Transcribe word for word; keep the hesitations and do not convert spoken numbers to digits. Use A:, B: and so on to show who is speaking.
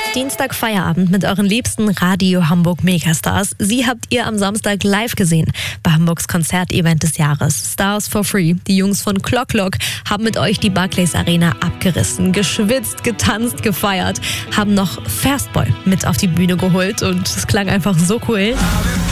A: Dienstag Feierabend mit euren liebsten Radio Hamburg Megastars. Sie habt ihr am Samstag live gesehen bei Hamburgs Konzertevent des Jahres. Stars for Free. Die Jungs von Clock Clock haben mit euch die Barclays Arena abgerissen, geschwitzt, getanzt, gefeiert, haben noch Fastboy mit auf die Bühne geholt und es klang einfach so cool.